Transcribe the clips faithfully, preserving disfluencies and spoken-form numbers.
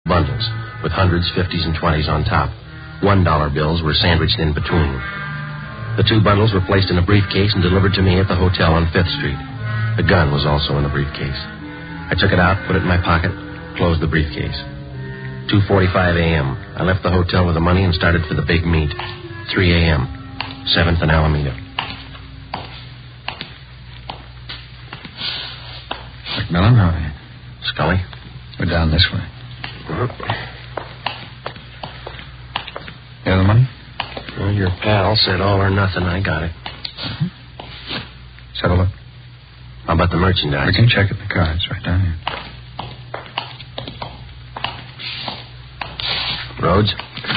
bundles, with hundreds, fifties, and twenties on top. One dollar bills were sandwiched in between. The two bundles were placed in a briefcase and delivered to me at the hotel on Fifth Street. The gun was also in the briefcase. I took it out, put it in my pocket, closed the briefcase. two forty-five a.m. I left the hotel with the money and started for the big meet. three a.m. seventh and Alameda. McMillan, how are you? Scully? We're down this way. Mm-hmm. You have the money? Well, your pal said all or nothing. I got it. Mm-hmm. Settle it. How about the merchandise? We can check it in the car. It's right down here. Rhodes?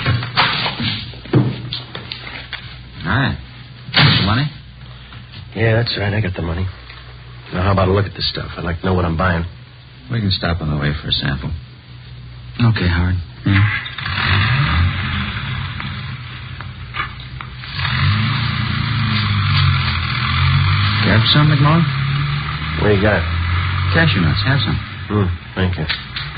All right. Got the money? Yeah, that's right. I got the money. Now, how about a look at this stuff? I'd like to know what I'm buying. We can stop on the way for a sample. Okay, Howard. Hmm? Grab some, McMullen? What do you got? Cashew nuts. Have some. Hmm, thank you.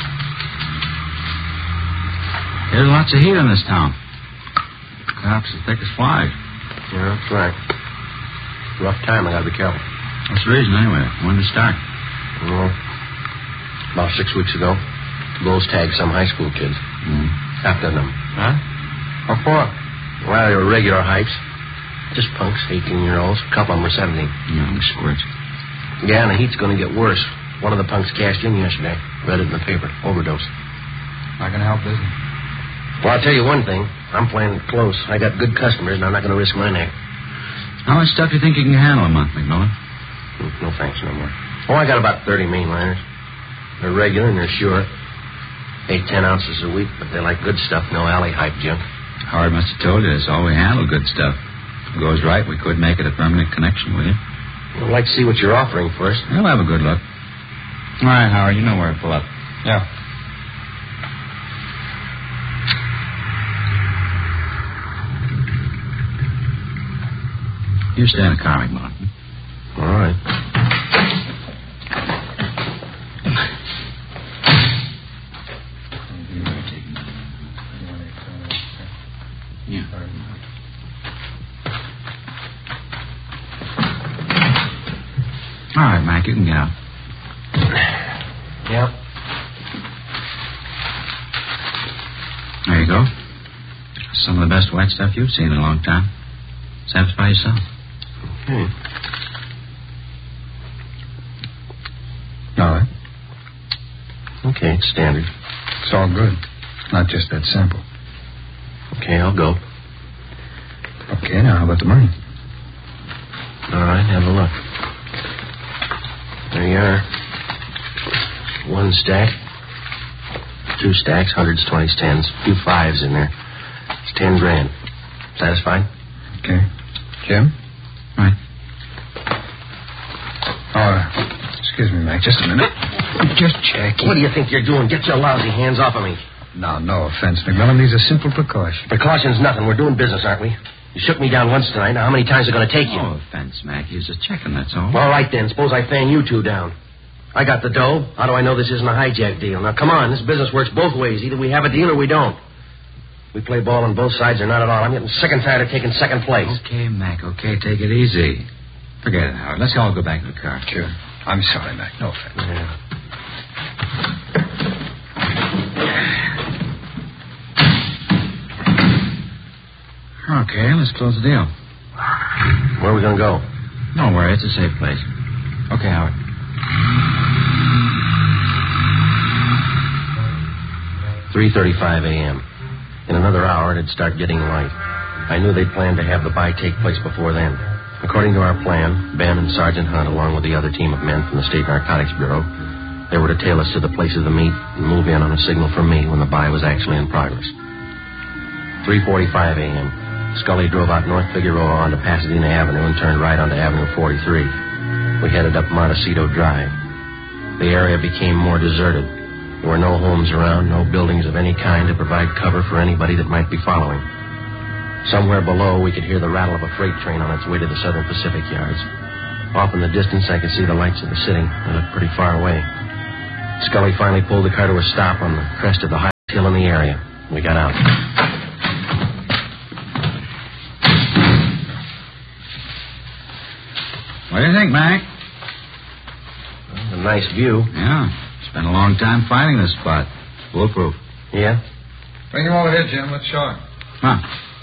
There's lots of heat in this town. Cops as thick as flies. Yeah, that's right. Rough time. I gotta be careful. What's the reason, anyway? When to start? Well, about six weeks ago, Bulls tagged some high school kids. Mm. After them. Huh? What for? Well, they were regular hypes. Just punks, eighteen-year-olds. A couple of them were seventeen. Young squirts. Yeah, and the heat's going to get worse. One of the punks cashed in yesterday. Read it in the paper. Overdose. Not going to help, is it? Well, I'll tell you one thing. I'm playing it close. I got good customers, and I'm not going to risk my neck. How much stuff do you think you can handle a month, McMillan? No thanks, no more. Oh, I got about thirty mainliners. They're regular and they're sure. Eight, ten ounces a week, but they like good stuff, no alley hype junk. Howard must have told you that's all we handle, good stuff. If it goes right, we could make it a permanent connection with you. I'd like to see what you're offering first. We'll have a good look. All right, Howard, you know where to pull up. Yeah. You stay in the car, McMillan. All right. Yeah. All right, Mac, you can get out. Yeah. There you go. Some of the best white stuff you've seen in a long time. Satisfy yourself. Okay. All right. Okay, it's standard. It's all good. Not just that sample. Okay, I'll go. Okay, now how about the money? All right, have a look. There you are. One stack. Two stacks, hundreds, twenties, tens. A few fives in there. It's ten grand. Satisfied? Okay. Jim? Right. Oh, excuse me, Mac. Just a minute. Just checking. What do you think you're doing? Get your lousy hands off of me. No, no offense, McMillan. These are simple precautions. Precaution's nothing. We're doing business, aren't we? You shook me down once tonight. Now, how many times are it going to take you? No offense, Mac. He was just checking, that's all. All right, then. Suppose I fan you two down. I got the dough. How do I know this isn't a hijack deal? Now, come on. This business works both ways. Either we have a deal or we don't. We play ball on both sides or not at all. I'm getting sick and tired of taking second place. Okay, Mac, okay. Take it easy. Forget it, Howard. Let's all go back to the car. Sure. I'm sorry, Mac. No offense. Yeah. Okay, let's close the deal. Where are we going to go? Don't worry, it's a safe place. Okay, Howard. three thirty-five a.m. In another hour, it'd start getting light. I knew they'd planned to have the buy take place before then. According to our plan, Ben and Sergeant Hunt, along with the other team of men from the State Narcotics Bureau, they were to tail us to the place of the meet and move in on a signal from me when the buy was actually in progress. three forty-five a.m. Scully drove out North Figueroa onto Pasadena Avenue and turned right onto Avenue forty-three. We headed up Montecito Drive. The area became more deserted. There were no homes around, no buildings of any kind to provide cover for anybody that might be following. Somewhere below, we could hear the rattle of a freight train on its way to the Southern Pacific yards. Off in the distance, I could see the lights of the city. They looked pretty far away. Scully finally pulled the car to a stop on the crest of the high hill in the area. We got out. What do you think, Mac? Well, a nice view. Yeah. Spent a long time finding this spot. Foolproof. Yeah? Bring him over here, Jim. Let's show him. Huh.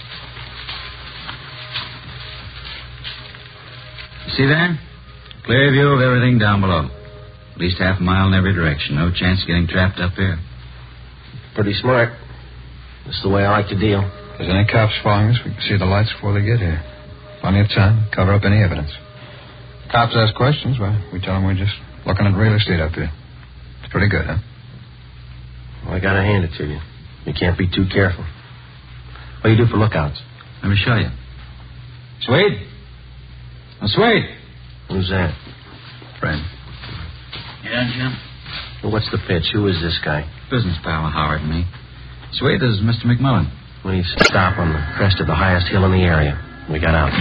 You see there? Clear view of everything down below. At least half a mile in every direction. No chance of getting trapped up here. Pretty smart. That's the way I like to deal. If there's any cops following us, we can see the lights before they get here. Plenty of time. Cover up any evidence. Cops ask questions, well, we tell them we're just looking at real estate up here. It's pretty good, huh? Well, I gotta hand it to you. You can't be too careful. What do you do for lookouts? Let me show you. Swede? Oh, Swede. Who's that? Friend. Yeah, Jim? Well, what's the pitch? Who is this guy? Business pal of Howard and me. Swede, this is Mister McMillan. We stop on the crest of the highest hill in the area. We got out.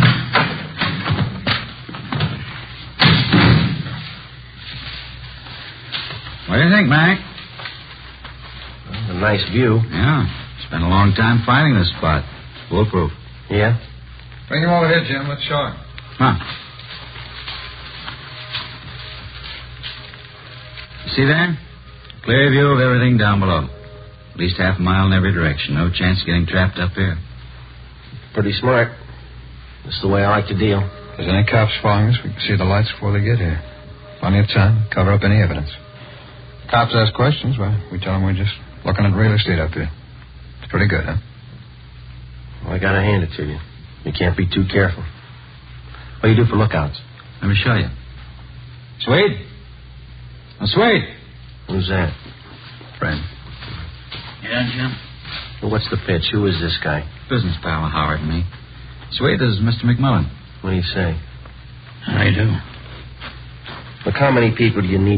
What do you think, Mac? Well, a nice view. Yeah. Spent a long time finding this spot. Foolproof. Yeah? Bring him over here, Jim. Let's show him. Huh. You see there? Clear view of everything down below. At least half a mile in every direction. No chance of getting trapped up here. Pretty smart. That's the way I like to deal. If there's any cops following us, we can see the lights before they get here. Plenty of time. Cover up any evidence. Cops ask questions, well, we tell them we're just looking at real estate up here. It's pretty good, huh? Well, I gotta hand it to you. You can't be too careful. What do you do for lookouts? Let me show you. Swede? Oh, Swede. Who's that? Friend. Yeah, Jim? Well, what's the pitch? Who is this guy? Business pal of Howard and me. Swede, this is Mister McMillan. What do you say? How do you do? Look, how many people do you need